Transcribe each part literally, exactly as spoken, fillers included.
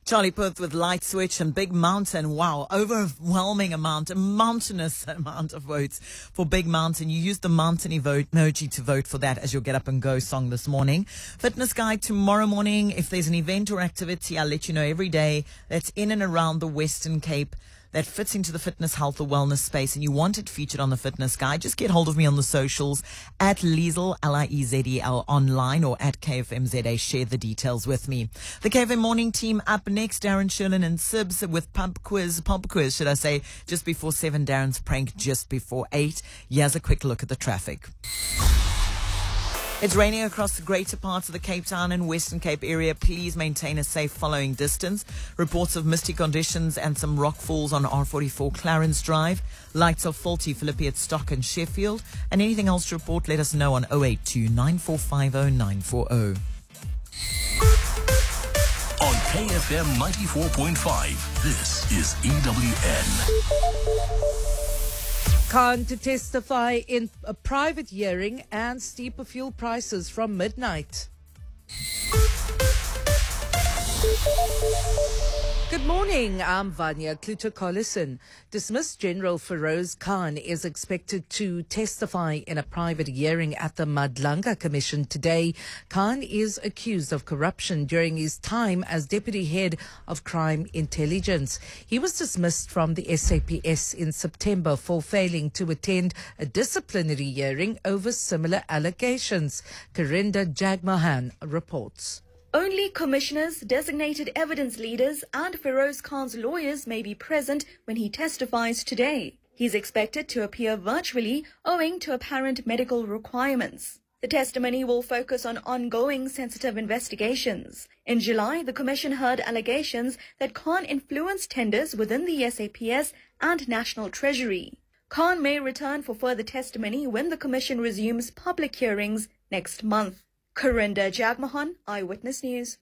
Charlie Puth with Light Switch and Big Mountain. Wow, overwhelming amount, a mountainous amount of votes for Big Mountain. You used the mountain emoji to vote for that as your Get Up and Go song this morning. Fitness Guide tomorrow morning. If there's an event or activity, I'll let you know every day that's in and around the Western Cape that fits into the fitness, health, or wellness space, and you want it featured on the Fitness Guide, just get hold of me on the socials at Liesel, L I E Z E L, online, or at K F M Z A. Share the details with me. The K F M morning team up next, Darren Sherlin and Sibs with pub quiz, pub quiz, should I say, just before seven, Darren's prank just before eight. Here's a quick look at the traffic. It's raining across the greater parts of the Cape Town and Western Cape area. Please maintain a safe following distance. Reports of misty conditions and some rock falls on R forty-four Clarence Drive. Lights are faulty, Philippi at Stock and Sheffield. And anything else to report, let us know on oh eight two, nine four five oh, nine four oh. On K F M ninety-four point five, this is E W N. Khan to testify in a private hearing and steeper fuel prices from midnight. Good morning, I'm Vanya Kluter-Collison. Dismissed General Feroz Khan is expected to testify in a private hearing at the Madlanga Commission today. Khan is accused of corruption during his time as Deputy Head of Crime Intelligence. He was dismissed from the S A P S in September for failing to attend a disciplinary hearing over similar allegations. Karinda Jagmohan reports. Only commissioners, designated evidence leaders and Feroz Khan's lawyers may be present when he testifies today. He's expected to appear virtually owing to apparent medical requirements. The testimony will focus on ongoing sensitive investigations. In July, the commission heard allegations that Khan influenced tenders within the S A P S and National Treasury. Khan may return for further testimony when the commission resumes public hearings next month. Karinda Jagmohan, Eyewitness News.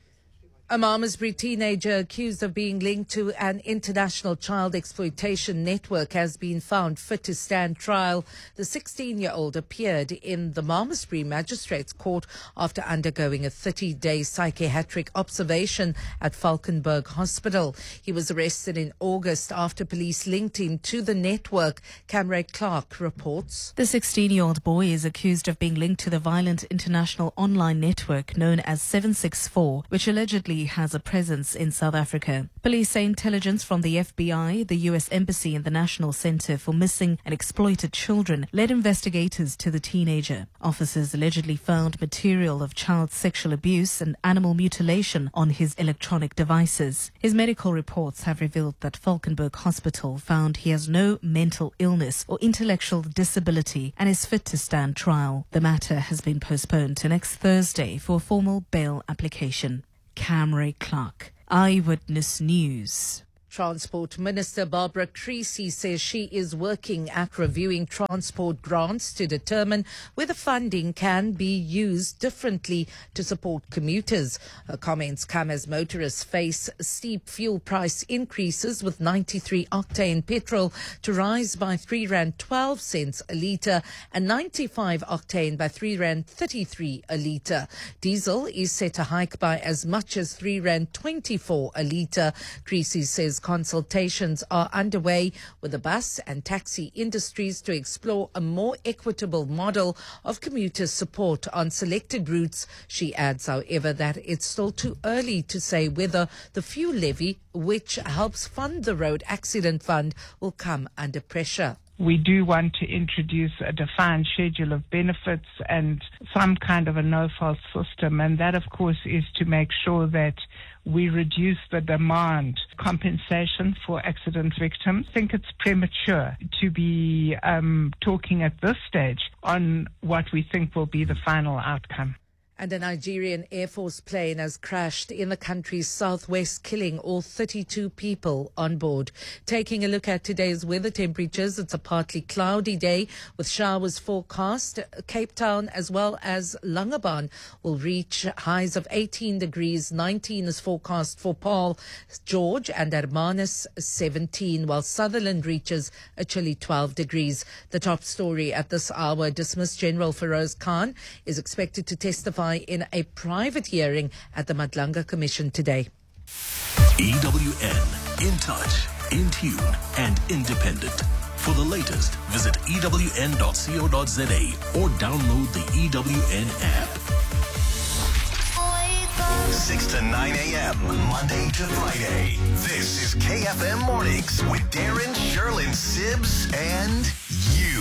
A Malmesbury teenager accused of being linked to an international child exploitation network has been found fit to stand trial. The sixteen-year-old appeared in the Malmesbury Magistrates Court after undergoing a thirty-day psychiatric observation at Falkenberg Hospital. He was arrested in August after police linked him to the network. Camray Clark reports. The sixteen-year-old boy is accused of being linked to the violent international online network known as seven six four, which allegedly has a presence in South Africa. Police say intelligence from the F B I, the U S Embassy and the National Center for Missing and Exploited Children led investigators to the teenager. Officers allegedly found material of child sexual abuse and animal mutilation on his electronic devices. His medical reports have revealed that Falkenberg Hospital found he has no mental illness or intellectual disability and is fit to stand trial. The matter has been postponed to next Thursday for a formal bail application. Camray Clark, Eyewitness News. Transport Minister Barbara Creecy says she is working at reviewing transport grants to determine whether funding can be used differently to support commuters. Her comments come as motorists face steep fuel price increases, with ninety-three octane petrol to rise by three rand twelve cents a litre and ninety-five octane by three rand thirty-three a litre. Diesel is set to hike by as much as three rand twenty-four a litre. Creecy says consultations are underway with the bus and taxi industries to explore a more equitable model of commuter support on selected routes. She adds, however, that it's still too early to say whether the fuel levy, which helps fund the road accident fund, will come under pressure. We do want to introduce a defined schedule of benefits and some kind of a no-fault system, and that, of course, is to make sure that we reduce the demand compensation for accident victims. I think it's premature to be um, talking at this stage on what we think will be the final outcome. And a Nigerian Air Force plane has crashed in the country's southwest, killing all thirty-two people on board. Taking a look at today's weather temperatures, it's a partly cloudy day with showers forecast. Cape Town as well as Langebaan will reach highs of eighteen degrees. nineteen is forecast for Paul, George and Hermanus, seventeen, while Sutherland reaches a chilly twelve degrees. The top story at this hour: dismissed General Feroz Khan is expected to testify in a private hearing at the Madlanga Commission today. E W N, in touch, in tune, and independent. For the latest, visit E W N dot co dot za or download the E W N app. six to nine a.m. Monday to Friday. This is K F M Mornings with Darren, Sherlyn, Sibbs, and you.